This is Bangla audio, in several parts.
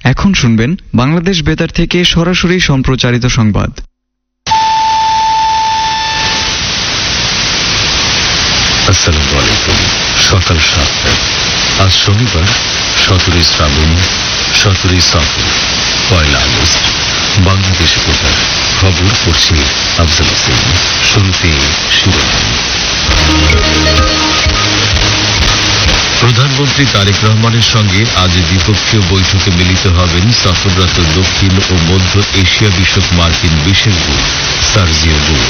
এখন শুনবেন বাংলাদেশ বেতার থেকে সরাসরি সম্প্রচারিত সংবাদ। আসসালামু আলাইকুম। সকাল 7টা। আজ শনিবার 17 শ্রাবণ 17 সফর 1 আগস্ট। বাংলাদেশ বেতার খবর পড়ছি আফজাল হোসেন। শুরুতে শিরোনাম। প্রধানমন্ত্রী তারেক রহমানের সঙ্গে আজ দ্বিপক্ষীয় বৈঠকে মিলিত হবেন সফররত দক্ষিণ ও মধ্য এশিয়া বিষয়ক মার্কিন বিশেষ দূত সার্জিও গুর।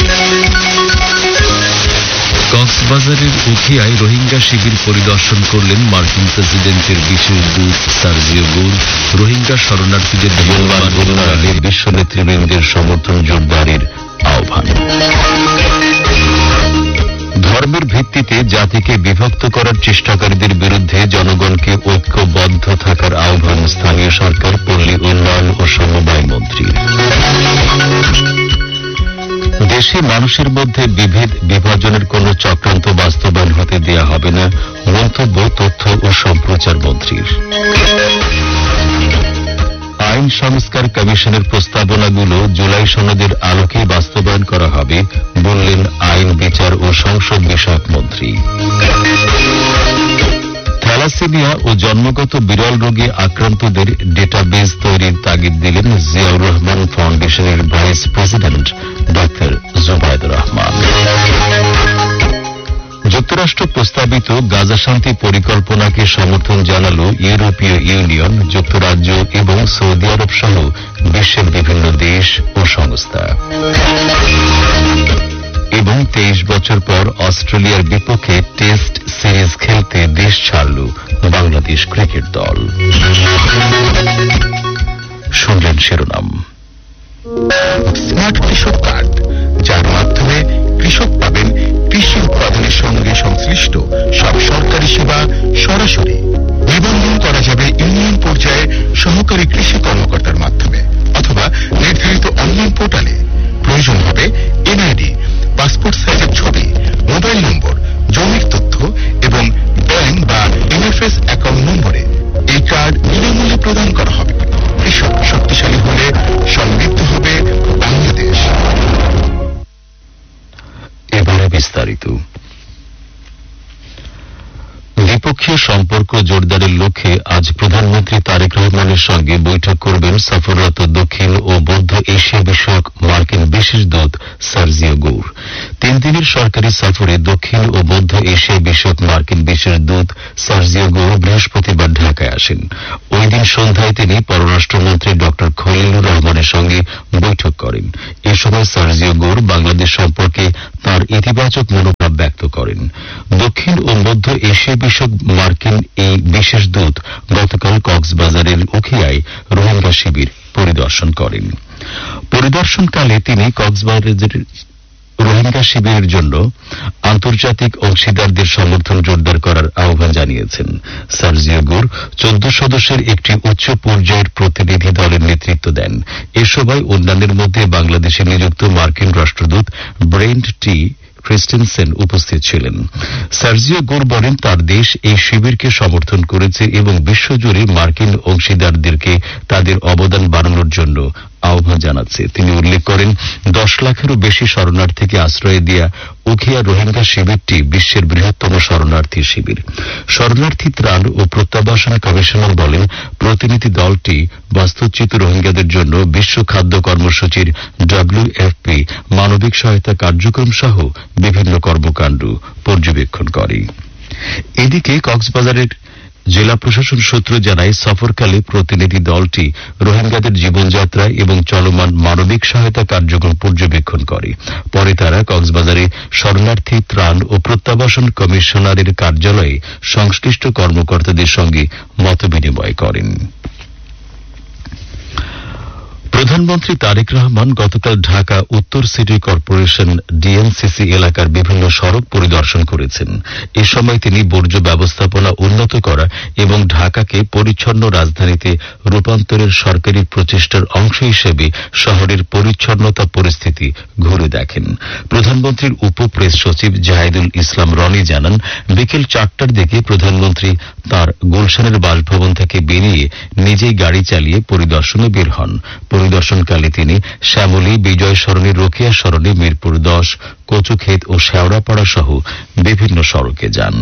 কক্সবাজারের উখিয়ায় রোহিঙ্গা শিবির পরিদর্শন করলেন মার্কিন প্রেসিডেন্টের বিশেষ দূত সার্জিও গুর। রোহিঙ্গা শরণার্থীদের উন্নয়নে বিশ্ব নেতৃবৃন্দের সমর্থন জোরদারের আহ্বান। ধর্মের ভিত্তিতে জাতিকে বিভক্ত করার চেষ্টাকারীদের বিরুদ্ধে জনগণকে ঐক্যবদ্ধ থাকার আহ্বান স্থানীয় সরকার, পল্লী উন্নয়ন ও সমবায় মন্ত্রীর। দেশে মানুষের মধ্যে বিভেদ বিভাজনের কোন চক্রান্ত বাস্তবায়ন হতে দেয়া হবে না, মন্তব্য তথ্য ও সম্প্রচার মন্ত্রীর। আইন সংস্কার কমিশনের প্রস্তাবনাগুলো জুলাই সনদের আলোকে বাস্তবায়ন করা হবে, বললেন আইন, বিচার ও সংসদ বিষয়ক মন্ত্রী। থ্যালাসেমিয়া ও জন্মগত বিরল রোগে আক্রান্তদের ডেটাবেজ তৈরির তাগিদ দিলেন জিয়াউর রহমান ফাউন্ডেশনের vice president doctor Zubaidur Rahman. যুক্তরাষ্ট্র প্রস্তাবিত গাজা শান্তি পরিকল্পনাকে সমর্থন জানাল ইউরোপীয় ইউনিয়ন, যুক্তরাজ্য এবং সৌদি আরব সহ বিশ্বের বিভিন্ন দেশ ও সংস্থা। এবং 23 বছর পর অস্ট্রেলিয়ার বিপক্ষে টেস্ট সিরিজ খেলতে দেশ ছাড়ল বাংলাদেশ ক্রিকেট দল। শুনলেন শিরোনাম। স্মার্ট কৃষক কার্ড, যার মাধ্যমে কৃষক পাবেন কৃষি উৎপাদনের সঙ্গে সংশ্লিষ্ট সব সরকারি সেবা সরাসরি। নিবন্ধন করা যাবে ইউনিয়ন পর্যায়ে সহকারী কৃষি কর্মকর্তার মাধ্যমে অথবা নির্ধারিত অনলাইন পোর্টালে। প্রয়োজন হবে এনআইডি, পাসপোর্ট সাইজের ছবি, মোবাইল নম্বর, জমির তথ্য এবং ব্যাংক বা এনএফএস অ্যাকাউন্ট নম্বরে। এই কার্ড বিনামূল্যে প্রদান করা হবে। কৃষক শক্তিশালী হলে সমৃদ্ধ হবে বাংলাদেশ। এবারে বিস্তারিত। দ্বিপক্ষীয় সম্পর্ক জোরদারের লক্ষ্যে আজ প্রধানমন্ত্রী তারেক রহমানের সঙ্গে বৈঠক করবেন সফররত দক্ষিণ ও মধ্য এশিয়া বিষয়ক মার্কিন বিশেষ দূত সার্জিও গুর। 3 দিনের সরকারি সফরে দক্ষিণ ও মধ্য এশিয়া বিষয়ক মার্কিন বিশেষ দূত সার্জিও গুর বৃহস্পতিবার ঢাকায় আসেন। ওই দিন সন্ধ্যায় তিনি পররাষ্ট্রমন্ত্রী ডক্টর খলিলুর রহমানের সঙ্গে বৈঠক করেন। এ সময় সার্জিও গুর বাংলাদেশ সম্পর্কে তাঁর ইতিবাচক মনোভাব ব্যক্ত করেন। দক্ষিণ ও মধ্য এশিয়া বিষয়ক মার্কিন এই বিশেষ দূত গতকাল কক্সবাজারের উখিয়ায় রোহিঙ্গা শিবির পরিদর্শন করেন। পরিদর্শনকালে তিনি কক্সবাজারের রোহিঙ্গা শিবিরের জন্য আন্তর্জাতিক অংশীদারদের সমর্থন জোরদার করার আহ্বান জানিয়েছেন। সার্জিও গুর 14 সদস্যের একটি উচ্চ পর্যায়ের প্রতিনিধি দলের নেতৃত্ব দেন। এ সময় অন্যান্যের মধ্যে বাংলাদেশে নিযুক্ত মার্কিন রাষ্ট্রদূত ব্রেন্ট টি ক্রিস্টেনসেন উপস্থিত ছিলেন। সার্জিও গুর বলেন, তার দেশ এই শিবিরকে সমর্থন করেছে এবং বিশ্বজুড়ে মার্কিন অংশীদারদেরকে তাদের অবদান বাড়ানোর জন্য আহ্বান জানাচ্ছে। তিনি উল্লেখ করেন, 10 লাখেরও বেশি শরণার্থীকে আশ্রয় দেয়া উখিয়া রোহিঙ্গা শিবিরটি বিশ্বের বৃহত্তম শরণার্থী শিবির। শরণার্থী ত্রাণ ও প্রত্যাবাসন কমিশনার বলেন, প্রতিনিধি দলটি বাস্তুচ্যুত রোহিঙ্গাদের জন্য বিশ্ব খাদ্য কর্মসূচির WFP মানবিক সহায়তা কার্যক্রম সহ বিভিন্ন কর্মকাণ্ড পর্যবেক্ষণ করে। এদিকে কক্সবাজারের জেলা প্রশাসন সূত্র জানায়, সফরকালে প্রতিনিধি দলটি রোহিঙ্গাদের জীবনযাত্রা এবং চলমান মানবিক সহায়তা কার্যক্রম পর্যবেক্ষণ করে। পরে তারা কক্সবাজারে শরণার্থী ত্রাণ ও প্রত্যাবাসন কমিশনারের কার্যালয়ে সংশ্লিষ্ট কর্মকর্তাদের সঙ্গে মতবিনিময় করেন। প্রধানমন্ত্রী তারেক রহমান গতকাল ঢাকা উত্তর সিটি কর্পোরেশন ডিএনসিসি এলাকার বিভিন্ন সড়ক পরিদর্শন করেছেন। এ সময় তিনি বর্জ্য ব্যবস্থাপনা উন্নত করা এবং ঢাকাকে পরিচ্ছন্ন রাজধানীতে রূপান্তরের সরকারি প্রচেষ্টার অংশ হিসেবে শহরের পরিচ্ছন্নতা পরিস্থিতি ঘুরে দেখেন। প্রধানমন্ত্রীর উপ প্রেস সচিব জাহিদুল ইসলাম রনি জানান, বিকেল 4টার দিকে প্রধানমন্ত্রী তাঁর গুলশানের বাসভবন থেকে বেরিয়ে নিজেই গাড়ি চালিয়ে পরিদর্শনে বের হন। পরিদর্শনকালে তিনি শ্যামলী, বিজয় সরণি, রোকেয়া সরণি, মিরপুর 10, কচুক্ষেত ও শেওড়াপাড়া সহ বিভিন্ন সড়কে যান।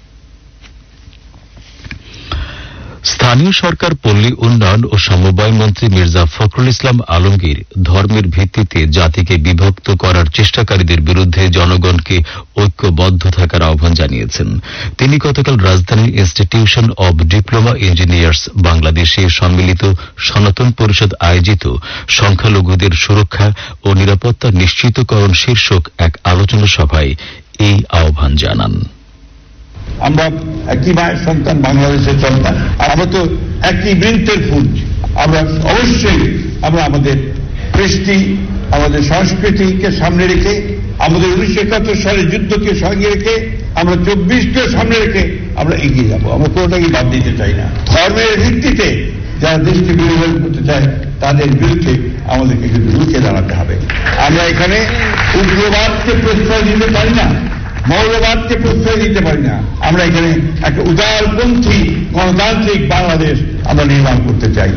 স্থানীয় সরকার, পল্লী উন্নয়ন ও সমবায় মন্ত্রী মির্জা ফখরুল ইসলাম আলমগীর ধর্মের ভিত্তিতে জাতিকে বিভক্ত করার চেষ্টাকারীদের বিরুদ্ধে জনগণকে ঐক্যবদ্ধ থাকার আহ্বান জানিয়েছেন। তিনি গতকাল রাজধানীর ইনস্টিটিউশন অব ডিপ্লোমা ইঞ্জিনিয়ার্স বাংলাদেশে সম্মিলিত সনাতন পরিষদ আয়োজিত সংখ্যালঘুদের সুরক্ষা ও নিরাপত্তা নিশ্চিতকরণ শীর্ষক এক আলোচনা সভায় এই আহ্বান জানান। আমরা একই মায়ের সন্তান, বাংলাদেশের সন্তান, আর আমরা তো একই বৃন্তের ফুল। আমরা অবশ্যই আমাদের কৃষ্টি, আমাদের সংস্কৃতিকে সামনে রেখে, আমাদের 1971 সালের যুদ্ধকে সঙ্গে রেখে, আমরা 24কে সামনে রেখে আমরা এগিয়ে যাব। আমরা কোনোটাকে বাদ দিতে চাই না। ধর্মের ভিত্তিতে যারা দেশকে বিরোধী করতে চায় তাদের বিরুদ্ধে আমাদেরকে কিন্তু রুখে দাঁড়াতে হবে। আমরা এখানে উগ্রবাদকে প্রশ্রয় দিতে পারি না, মৌলবাদকে প্রশ্রয় দিতে পারি না। আমরা এখানে একটা উদারপন্থী গণতান্ত্রিক বাংলাদেশ আমরা নির্মাণ করতে চাই।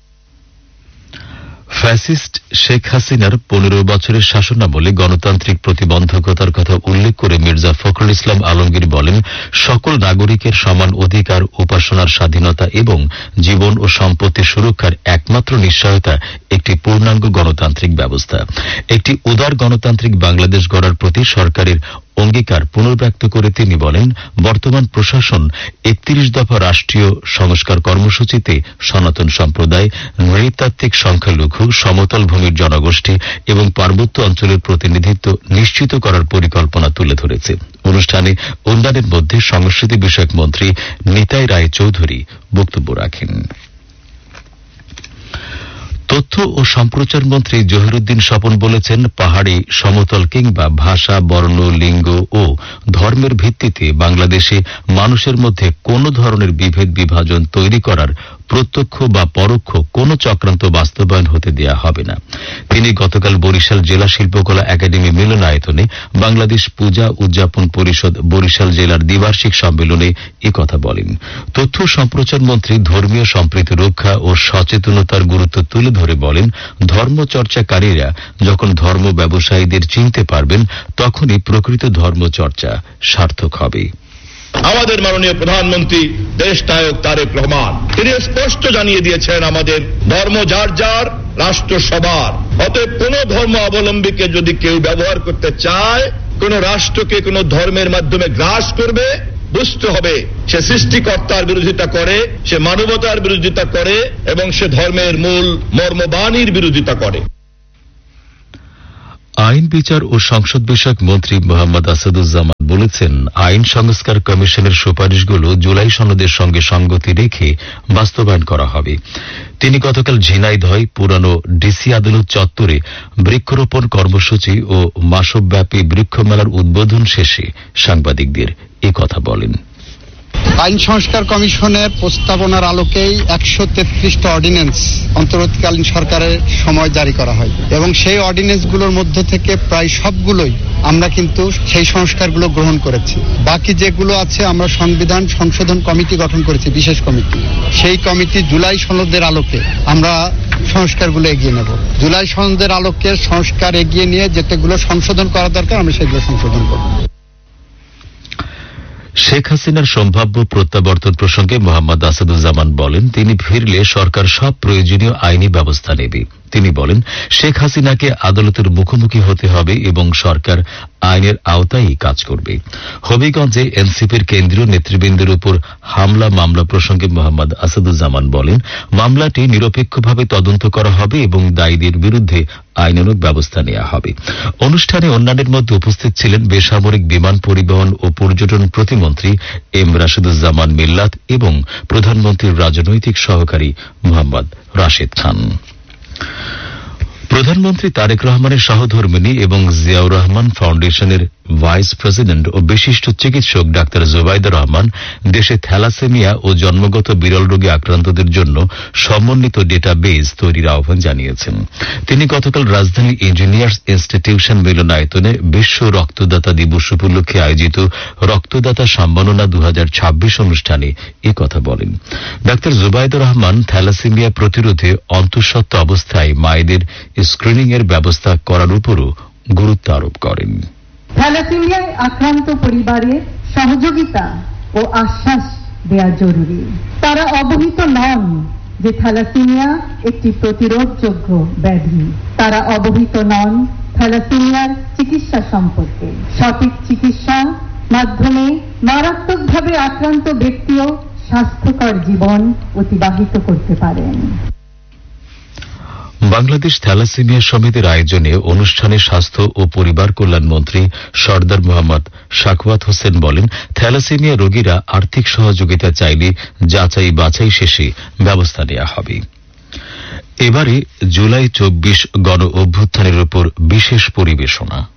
ফ্যাসিস্ট শেখ হাসিনার 15 বছরের শাসনামলে গণতান্ত্রিক প্রতিবন্ধকতার কথা উল্লেখ করে মির্জা ফখরুল ইসলাম আলমগীর বলেন, সকল নাগরিকের সমান অধিকার, উপাসনার স্বাধীনতা এবং জীবন ও সম্পত্তি সুরক্ষার একমাত্র নিশ্চয়তা একটি পূর্ণাঙ্গ গণতান্ত্রিক ব্যবস্থা। একটি উদার গণতান্ত্রিক বাংলাদেশ গড়ার প্রতি সরকারের অঙ্গীকার পুনর্ব্যক্ত করে তিনি বলেন, বর্তমান প্রশাসন 31 দফা রাষ্ট্রীয় সংস্কার কর্মসূচিতে সনাতন সম্প্রদায়, নৃতাত্ত্বিক সংখ্যালঘু, সমতল ভূমির জনগোষ্ঠী এবং পার্বত্য অঞ্চলের প্রতিনিধিত্ব নিশ্চিত করার পরিকল্পনা তুলে ধরেছে। অনুষ্ঠানে উন্নয়নের মধ্যে সংস্কৃতি বিষয়ক মন্ত্রী নিতাই রায় চৌধুরী বক্তব্য রাখেন। তথ্য ও সম্প্রচার মন্ত্রী জহিরুদ্দিন স্বপন বলেছেন, পাহাড়ি, সমতল কিংবা ভাষা, বর্ণ, লিঙ্গ ও ধর্মের ভিত্তিতে বাংলাদেশে মানুষের মধ্যে কোনো ধরনের বিভেদ বিভাজন তৈরি করার প্রত্যক্ষ বা পরোক্ষ কোনো চক্রান্ত বাস্তবায়ন হতে দেয়া হবে না। তিনি গতকাল বরিশাল জেলা শিল্পকলা একাডেমি মিলনায়তনে বাংলাদেশ পূজা উদযাপন পরিষদ বরিশাল জেলার দ্বিবার্ষিক সম্মেলনে একথা বলেন। তথ্য সম্প্রচার মন্ত্রী ধর্মীয় সম্প্রীতি রক্ষা ও সচেতনতার গুরুত্ব তুলে ধরে বলেন, ধর্মচর্চাকারীরা যখন ধর্ম ব্যবসায়ীদের চিনতে পারবেন, তখনই প্রকৃত ধর্মচর্চা সার্থক হবে। আমাদের মাননীয় প্রধানমন্ত্রী দেশ নায়ক তারেক রহমান তিনি স্পষ্ট জানিয়ে দিয়েছেন, আমাদের ধর্ম যার যার, রাষ্ট্র সবার। অতএব কোন ধর্ম অবলম্বীকে যদি কেউ ব্যবহার করতে চায়, কোন রাষ্ট্রকে কোন ধর্মের মাধ্যমে গ্রাস করবে, বুঝতে হবে সে সৃষ্টিকর্তার বিরোধিতা করে, সে মানবতার বিরোধিতা করে এবং সে ধর্মের মূল মর্মবাণীর বিরোধিতা করে। আইন, বিচার ও সংসদ বিষয়ক মন্ত্রী মোহাম্মদ আসাদুজ্জামান বলেছেন, আইন সংস্কার কমিশনের সুপারিশগুলো জুলাই সনদের সঙ্গে সঙ্গতি রেখে বাস্তবায়ন করা হবে। তিনি গতকাল ঝিনাইদহ পুরানো ডিসি আদালত চত্বরে বৃক্ষরোপণ কর্মসূচি ও মাসব্যাপী বৃক্ষ মেলার উদ্বোধন শেষে সাংবাদিকদের একথা বলেন। আইন সংস্কার কমিশনের প্রস্তাবনার আলোকেই 133টা অর্ডিন্যান্স অন্তর্বর্তীকালীন সরকারের সময় জারি করা হয় এবং সেই অর্ডিন্যান্সগুলোর মধ্য থেকে প্রায় সবগুলোই আমরা কিন্তু সেই সংস্কারগুলো গ্রহণ করেছি। বাকি যেগুলো আছে আমরা সংবিধান সংশোধন কমিটি গঠন করেছি, বিশেষ কমিটি। সেই কমিটি জুলাই সনদের আলোকে আমরা সংস্কারগুলো এগিয়ে নেব। জুলাই সনদের আলোকে সংস্কার এগিয়ে নিয়ে যেগুলো সংশোধন করা দরকার আমরা সেগুলো সংশোধন করব। শেখ হাসিনার সম্ভাব্য প্রত্যাবর্তন প্রসঙ্গে মোহাম্মদ আসাদুজ্জামান বলেন, তিনি ফিরলে সরকার সব প্রয়োজনীয় আইনি ব্যবস্থা নেবে। তিনি বলেন, শেখ হাসিনাকে আদালতের মুখোমুখি হতে হবে এবং সরকার আইনের আওতায় কাজ করবে। হবিগঞ্জে এনসিপির কেন্দ্রীয় নেতৃবৃন্দের উপর হামলা মামলা প্রসঙ্গে মোহাম্মদ আসাদুজ্জামান বলেন, মামলাটি নিরপেক্ষভাবে তদন্ত করা হবে এবং দায়ীদের বিরুদ্ধে আইনানুগ ব্যবস্থা নেওয়া হবে। অনুষ্ঠানে অন্যান্যের মধ্যে উপস্থিত ছিলেন বেসামরিক বিমান পরিবহন ও পর্যটন প্রতিমন্ত্রী এম রাশিদুজ্জামান মিল্লাত এবং প্রধানমন্ত্রীর রাজনৈতিক সহকারী মোহাম্মদ রাশেদ খান। প্রধানমন্ত্রী তারেক রহমানের সহধর্মিণী এবং জিয়াউর রহমান ফাউন্ডেশনের ভাইস প্রেসিডেন্ট ও বিশিষ্ট চিকিৎসক ডাক্তার জুবাইদা রহমান দেশে থ্যালাসেমিয়া ও জন্মগত বিরল রোগে আক্রান্তদের জন্য সমন্বিত ডেটাবেজ তৈরির আহ্বান জানিয়েছেন। তিনি গতকাল রাজধানীর ইঞ্জিনিয়ার্স ইনস্টিটিউশন মিলনায়তনে বিশ্ব রক্তদাতা দিবস উপলক্ষে আয়োজিত রক্তদাতা সম্মাননা 2026 অনুষ্ঠানে কথা বলেন। ডাক্তার জুবাইদা রহমান থ্যালাসেমিয়া প্রতিরোধে অন্তঃসত্ত্ব অবস্থায় মায়েদের স্ক্রিনিং এর ব্যবস্থা করার উপরও গুরুত্ব আরোপ করেন। থ্যালাসেমিয়ায় আক্রান্ত পরিবারের সহযোগিতা ও আশ্বাস দেওয়া জরুরি। তারা অবহিত নন যে থ্যালাসেমিয়া একটি প্রতিরোধযোগ্য ব্যাধি। তারা অবহিত নন থ্যালাসেমিয়ার চিকিৎসা সম্পর্কে। সঠিক চিকিৎসা মাধ্যমে মারাত্মকভাবে আক্রান্ত ব্যক্তিও স্বাস্থ্যকর জীবন অতিবাহিত করতে পারেন। বাংলাদেশ থ্যালাসেমিয়া সমিতির আয়োজনে অনুষ্ঠানে স্বাস্থ্য ও পরিবার কল্যাণ মন্ত্রী সরদার মোহাম্মদ শাকওয়াত হোসেন বলেন, থ্যালাসেমিয়া রোগীরা আর্থিক সহযোগিতা চাইলে যাচাই বাছাই শেষে ব্যবস্থা নেওয়া হবে। এবারে জুলাই 24 গণ অভ্যুত্থানের উপর বিশেষ পরিবেশনা।